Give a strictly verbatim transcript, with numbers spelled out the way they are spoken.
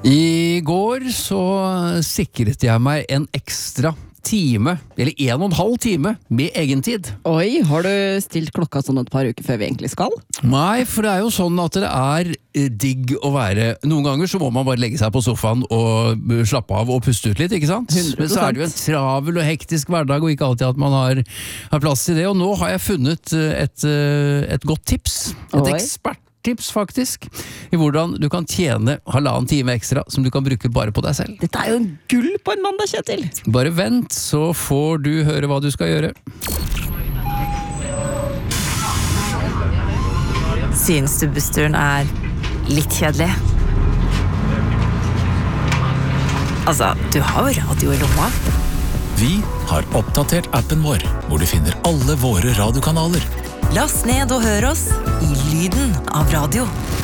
I går så sikret jeg meg en ekstra time, eller en og en halv time, med egentid. Oi, har du stilt klokka sånn et par uker før vi egentlig skal? Nei, for det er jo sånn at det er digg å være. Noen ganger så må man bare legge seg på sofaen og slappe av og puste ut litt, ikke sant? hundre prosent. Men så er det jo en travel og hektisk hverdag, og ikke alltid at man har, har plass til det. Og nå har jeg funnet et, et godt tips, et Oi. ekspert. Tips faktisk, i hvordan du kan tjene halvannen time ekstra som du kan bruke bare på deg selv. Dette er jo en gull på en mandag, Kjetil! Bare vent, så får du høre hva du skal gjøre. Synes du bussturen er litt kjedelig? Altså, du har jo radio i lomma. Vi har oppdatert appen vår, hvor du finner alle våre radiokanaler. Last ned og hør oss i lyden av radio.